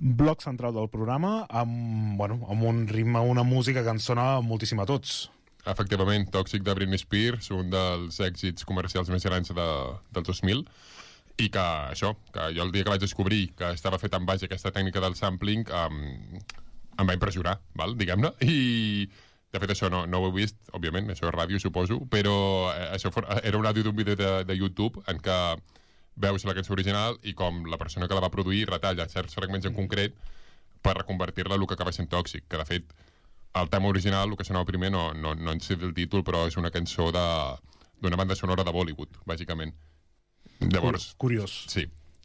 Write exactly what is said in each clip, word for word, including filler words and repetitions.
Bloc central del programa amb, bueno, amb un ritme, una música que ens sona moltíssim a tots. Efectivament, Tòxic de Britney Spears, un dels èxits comercials més grans de, del dos mil, i que això, que jo el dia que vaig descobrir que estava fet en base a aquesta tècnica del sampling um, em va impressionar, val, diguem-ne, i de fet això no, no ho he vist, òbviament, això és ràdio suposo, però eh, això for, era un àudio d'un vídeo de, de YouTube en què veus la cançó original i com la persona que la va produir retalla certs fragments en concret per reconvertir-la en el que acaba sent Tòxic, que de fet el tema original, el que sonava primer, no, no, no en sé el títol, però és una cançó d'una banda sonora de Bollywood, bàsicament. Llavors... Curiós. Sí.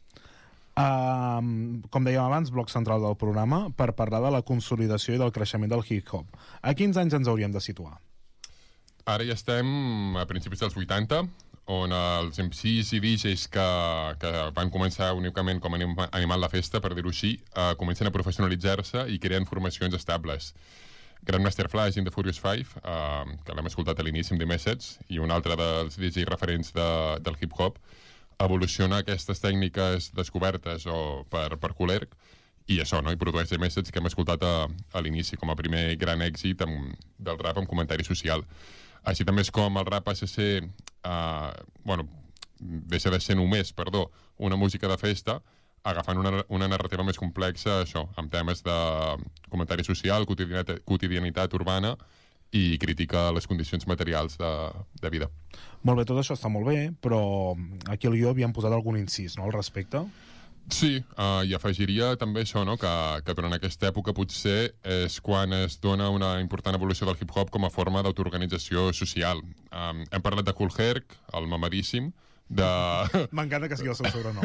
Uh, com dèiem abans, bloc central del programa, per parlar de la consolidació i del creixement del hip-hop. A quins anys ens hauríem de situar? Ara ja estem a principis dels vuitanta, on els M Cs i D Js que, que van començar únicament com a animant la festa, per dir-ho així, uh, comencen a professionalitzar-se i creen formacions estables. Grandmaster Flash in the Furious Five, uh, que l'hem escoltat a l'inici amb The Message, i un altre dels D Js referents de, del hip-hop, evoluciona aquestes tècniques descobertes o per, per Colerc, i això, no? I produeix The Message, que hem escoltat a, a l'inici com a primer gran èxit amb, del rap amb comentari social. Així també és com el rap passa a ser, uh, bueno, deixa de ser només, perdó, una música de festa, agafant una, una narrativa més complexa, això, amb temes de comentari social, quotidianitat, quotidianitat urbana i crítica a les condicions materials de, de vida. Molt bé, tot això està molt bé, però aquí al guió havíem posat algun incís, no?, al respecte. Sí, uh, i afegiria també això, no?, que, que durant aquesta època potser és quan es dona una important evolució del hip-hop com a forma d'autoorganització social. Um, hem parlat de Kool Herc, el mamadíssim, de... M'encanta que sigui el seu sobrenom.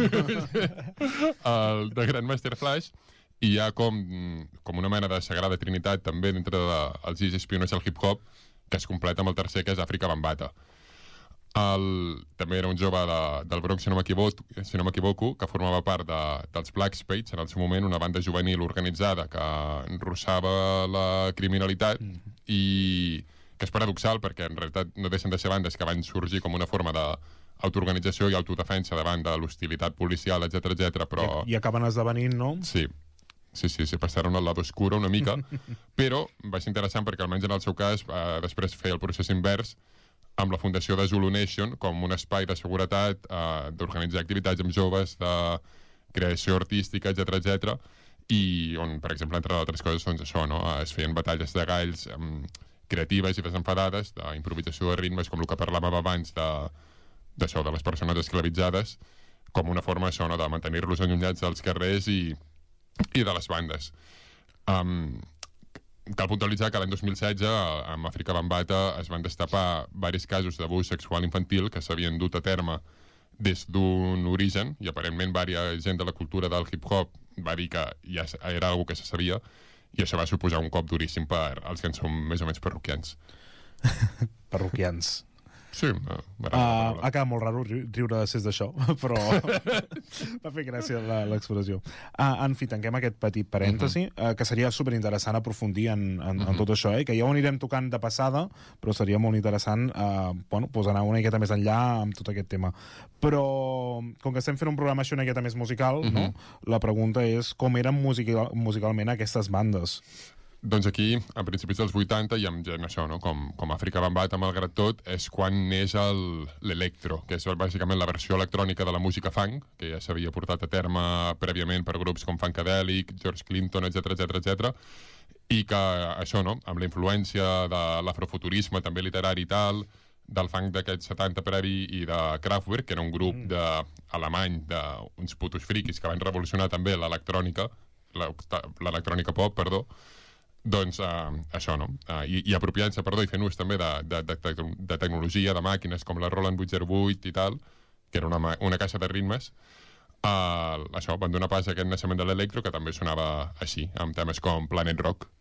el de Grandmaster Flash, i hi ha com, com una mena de sagrada trinitat també dintre dels de, D Js pioners del hip-hop, que es completa amb el tercer, que és Afrika Bambaataa. El, també era un jove de, del Bronx, si no m'equivoco, si no m'equivoco, que formava part de, dels Black Spades, en el seu moment, una banda juvenil organitzada que enrossava la criminalitat mm. i que és paradoxal perquè en realitat no deixen de ser bandes que van sorgir com una forma de autoorganització i autodefensa davant de l'hostilitat policial, etcètera, etcètera, però... I, I acaben esdevenint, no? Sí, sí, sí, sí, passaron al lado oscuro una mica, però va ser interessant perquè almenys en el seu cas eh, després fer el procés invers amb la fundació de Zulu Nation com un espai de seguretat, eh, d'organitzar activitats amb joves, de creació artística, etcètera, etcètera, i on, per exemple, entre altres coses, doncs això, no? Es feien batalles de galls eh, creatives i desenfadades, d'improvisació de ritmes, com el que parlàvem abans de d'això, de les persones esclavitzades, com una forma això, no?, de mantenir-los allunyats dels carrers i, i de les bandes. Um, cal puntualitzar que l'any dos mil setze amb Afrika Bambaataa es van destapar diversos casos d'abús sexual infantil que s'havien dut a terme des d'un origen, i aparentment diversa gent de la cultura del hip-hop va dir que ja era una cosa que se sabia, i això va suposar un cop duríssim per als que en som més o menys parroquians. Parroquians. Sí, uh, ha quedat molt raro riure des d'això, però va fer gràcia l'expressió. Uh, en fi, tanquem aquest petit parèntesi, uh, que seria superinteressant aprofundir en, en, en tot això, eh? Que ja ho anirem tocant de passada, però seria molt interessant uh, bueno, pues anar una miqueta més enllà amb tot aquest tema. Però, com que estem fent un programa així una miqueta més musical, uh -huh. no? La pregunta és com eren musical, musicalment aquestes bandes? Doncs aquí, a principis dels vuitanta, i amb gent això, no? com, com Afrika Bambaataa, malgrat tot, és quan neix l'electro, que és bàsicament la versió electrònica de la música funk, que ja s'havia portat a terme prèviament per grups com Funkadelic, George Clinton, etcètera, etcètera, etcètera, i que això, no?, amb la influència de l'afrofuturisme també literari i tal, del funk d'aquests setanta previ i de Kraftwerk, que era un grup mm. de, alemany d'uns putos friquis que van revolucionar també l'electrònica, l'electrònica pop, perdó, doncs uh, això, no? Uh, i, i apropiant-se, perdó, i fent ús també de, de, de, de tecnologia, de màquines com la Roland vuit zero vuit i tal, que era una, una caixa de ritmes, uh, això, van donar pas a aquest naixement de l'electro, que també sonava així, amb temes com Planet Rock.